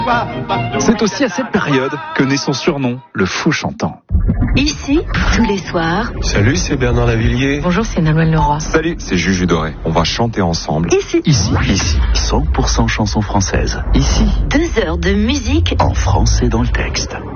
C'est aussi à cette période que naît son surnom, le fou chantant. Ici, tous les soirs. Salut, c'est Bernard Lavillier. Bonjour, c'est Nolwenn Leroy. Salut, c'est Juju Doré. On va chanter ensemble. Ici. 100% chansons françaises. Ici. 2 heures de musique en français dans le texte.